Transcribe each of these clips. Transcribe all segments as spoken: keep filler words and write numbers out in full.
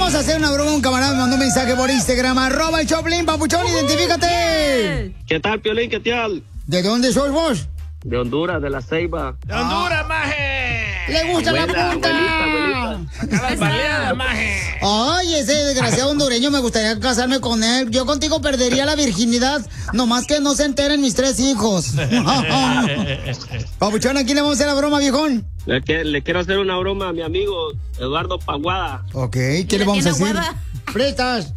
vamos a hacer una broma. Un camarada me mandó un mensaje por Instagram. Arroba el Choplin, papuchón, identifícate. ¿Qué tal, Piolín? ¿Qué tal? ¿De dónde sos vos? De Honduras, de La Ceiba. ¡De Honduras, ah. maje! ¡Le gusta abuela, la punta! Abuelita, abuelita. Acá las baleadas, maje. Ay, ese desgraciado hondureño, me gustaría casarme con él. Yo contigo perdería la virginidad, nomás que no se enteren mis tres hijos. Papuchón, ¿a quién le vamos a hacer la broma, viejón? Le, que, le quiero hacer una broma a mi amigo Eduardo Paguada. Ok, ¿qué le vamos a decir? Prestas.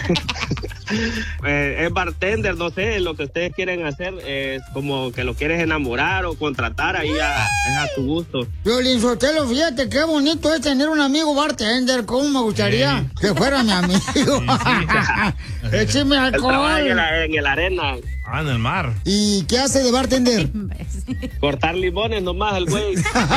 eh, es bartender, no sé, lo que ustedes quieren hacer es como que lo quieres enamorar o contratar, ahí a, es a tu gusto. Piolín Sotelo, fíjate qué bonito es tener un amigo bartender, cómo me gustaría sí. que fuera mi amigo. Sí, sí. Écheme alcohol. En, la, en el arena. Ah, en el mar. ¿Y qué hace de bartender? Cortar limones nomás el güey.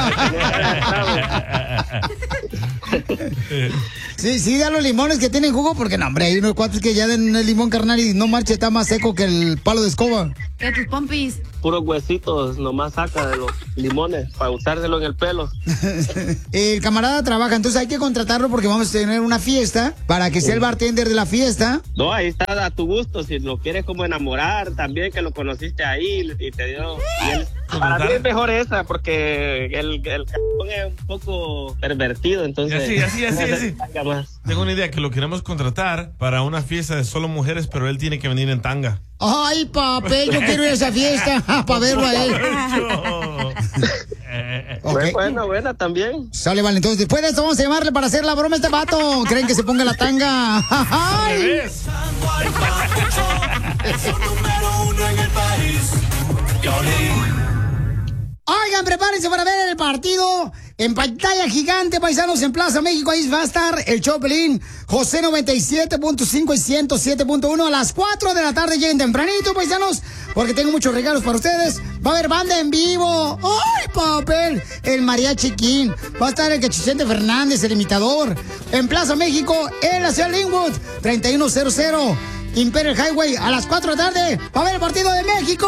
Sí, sí, da los limones que tienen jugo, porque no, hombre, hay unos cuates que ya den el limón carnal y no marche, está más seco que el palo de escoba. ¿Qué tus pompis? Puros huesitos nomás saca de los limones para usárselo en el pelo. El camarada trabaja, entonces hay que contratarlo porque vamos a tener una fiesta para que sea el bartender de la fiesta. No, ahí está a tu gusto, si lo quieres como enamorar también, que lo conociste ahí y te dio... Y él, para mí es mejor esa, porque el, el cabrón es un poco pervertido, entonces... Así, así, así, así. Tengo una idea, que lo queremos contratar para una fiesta de solo mujeres, pero él tiene que venir en tanga. Ay, papi, yo quiero ir a esa fiesta para verlo a él. Okay. Buena, buena también. Sale, vale, entonces después de esto vamos a llamarle para hacer la broma a este vato. ¿Creen que se ponga la tanga? ¡Ay! Oigan, prepárense para ver el partido en pantalla gigante, paisanos, en Plaza México. Ahí va a estar el Choplin, José noventa y siete punto cinco y ciento siete punto uno a las cuatro de la tarde. Lleguen tempranito, paisanos, porque tengo muchos regalos para ustedes. Va a haber banda en vivo. ¡Ay, papel! El Mariachi King. Va a estar el Cachicente Fernández, el imitador. En Plaza México, en la ciudad de Linwood, treinta y uno cero cero Imperial Highway, a las cuatro de la tarde. Va a haber el partido de México.